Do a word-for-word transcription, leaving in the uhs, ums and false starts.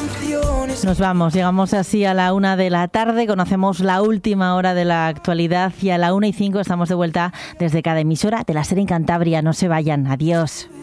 canciones. Nos vamos, llegamos así a la una de la tarde, conocemos la última hora de la actualidad y a la una y cinco estamos de vuelta desde cada emisora de la SER en Cantabria. No se vayan, adiós.